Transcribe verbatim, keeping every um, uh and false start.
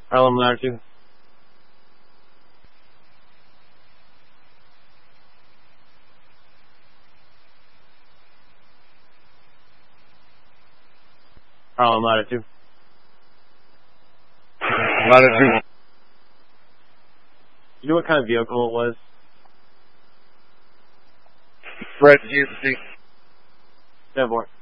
Harlem ladder two. Harlem ladder two. Ladder two. You know what kind of vehicle it was? Fred, G C. ten four.